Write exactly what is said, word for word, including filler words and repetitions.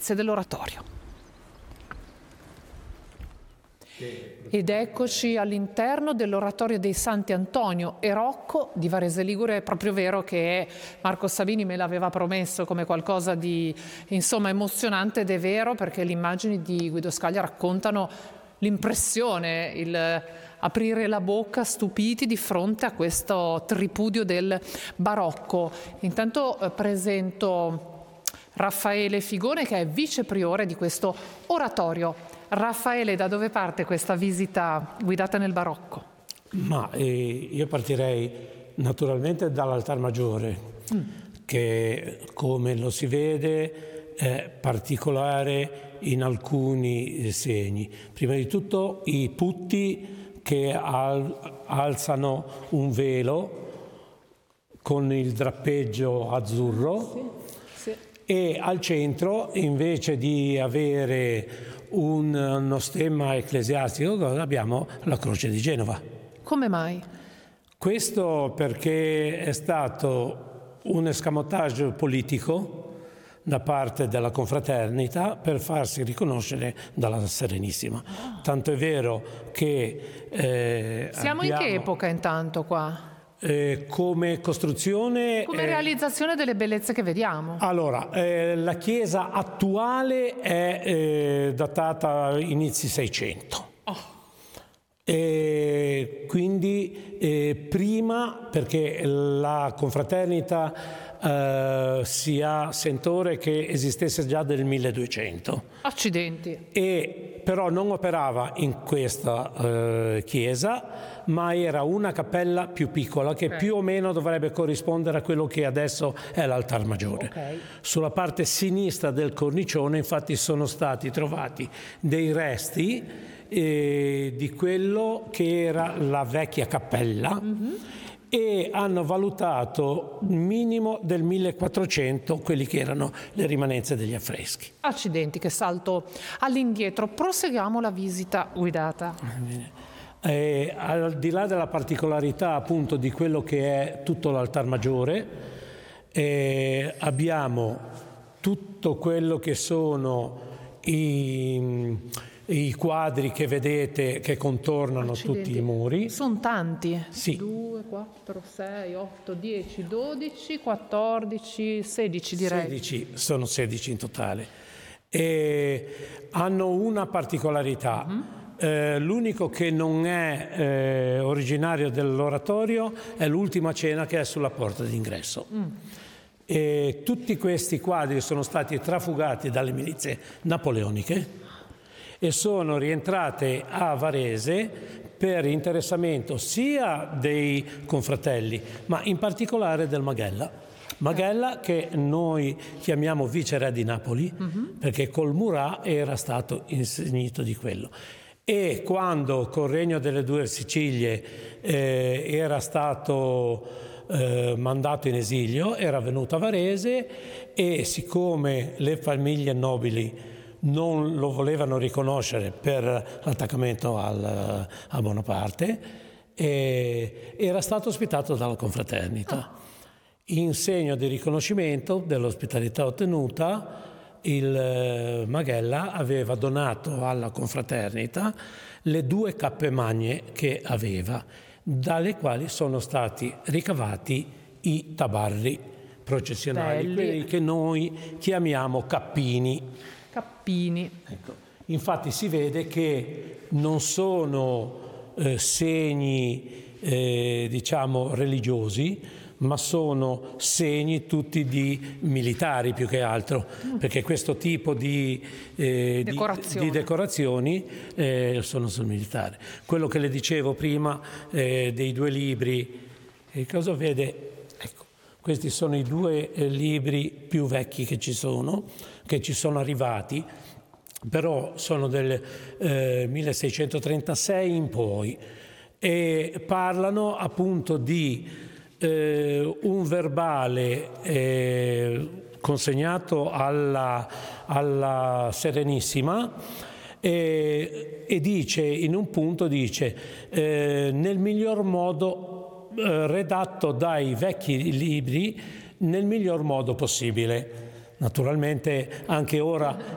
bellezze dell'oratorio. Ed eccoci all'interno dell'oratorio dei Santi Antonio e Rocco di Varese Ligure. È proprio vero che Marco Sabini me l'aveva promesso come qualcosa di insomma emozionante, ed è vero, perché le immagini di Guido Scaglia raccontano l'impressione, il aprire la bocca stupiti di fronte a questo tripudio del barocco. Intanto eh, presento Raffaele Figone, che è vice priore di questo oratorio. Raffaele, da dove parte questa visita guidata nel barocco? Ma eh, io partirei naturalmente dall'altar maggiore, mm. che come lo si vede è particolare in alcuni segni. Prima di tutto i putti che al, alzano un velo con il drappeggio azzurro, sì, sì. E al centro, invece di avere un, uno stemma ecclesiastico, abbiamo la croce di Genova. Come mai? Questo perché è stato un escamotage politico da parte della confraternita per farsi riconoscere dalla Serenissima. Oh. Tanto è vero che eh, siamo abbiamo... in che epoca intanto qua? Eh, come costruzione, come realizzazione eh, delle bellezze che vediamo. Allora, eh, la chiesa attuale è eh, datata inizi seicento. Oh. E quindi eh, prima, perché la confraternita eh, si ha sentore che esistesse già del milleduecento. Accidenti. E però non operava in questa eh, chiesa, ma era una cappella più piccola che okay. più o meno dovrebbe corrispondere a quello che adesso è l'altar maggiore. Okay. Sulla parte sinistra del cornicione infatti sono stati trovati dei resti eh, di quello che era la vecchia cappella, mm-hmm. e hanno valutato minimo del millequattrocento quelli che erano le rimanenze degli affreschi. Accidenti, che salto all'indietro. Proseguiamo la visita guidata. Bene. Eh, al di là della particolarità appunto di quello che è tutto l'altar maggiore, eh, abbiamo tutto quello che sono i, i quadri che vedete che contornano Accidenti. Tutti i muri. Sono tanti. Sì. due, quattro, sei, otto, dieci, dodici, quattordici, sedici direi. sedici, sono sedici in totale. E hanno una particolarità. Mm-hmm. Eh, l'unico che non è eh, originario dell'oratorio è l'ultima cena che è sulla porta d'ingresso. Mm. E tutti questi quadri sono stati trafugati dalle milizie napoleoniche e sono rientrate a Varese per interessamento sia dei confratelli, ma in particolare del Maghella. Maghella, che noi chiamiamo viceré di Napoli, mm-hmm. perché col Murat era stato insignito di quello. E quando col Regno delle Due Sicilie eh, era stato eh, mandato in esilio, era venuto a Varese, e siccome le famiglie nobili non lo volevano riconoscere per l'attaccamento al, a Bonaparte, eh, era stato ospitato dalla confraternita. In segno di riconoscimento dell'ospitalità ottenuta, il Maghella aveva donato alla confraternita le due cappe magne che aveva, dalle quali sono stati ricavati i tabarri processionali, Belli. Quelli che noi chiamiamo cappini. Cappini. Ecco. Infatti si vede che non sono eh, segni eh, diciamo religiosi, ma sono segni tutti di militari più che altro, mm. perché questo tipo di, eh, Decorazione. di, di decorazioni eh, sono sul militare. Quello che le dicevo prima eh, dei due libri, eh, cosa vede? Ecco, questi sono i due eh, libri più vecchi che ci sono, che ci sono arrivati, però sono del eh, milleseicentotrentasei in poi, e parlano appunto di Eh, un verbale eh, consegnato alla, alla Serenissima eh, e dice, in un punto dice eh, nel miglior modo eh, redatto dai vecchi libri nel miglior modo possibile. Naturalmente anche ora